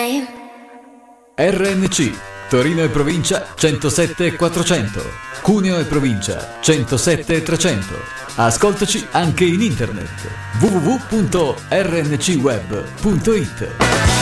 time. RNC Torino e provincia 107 e 400, Cuneo e provincia 107 e 300. Ascoltaci anche in internet www.rncweb.it.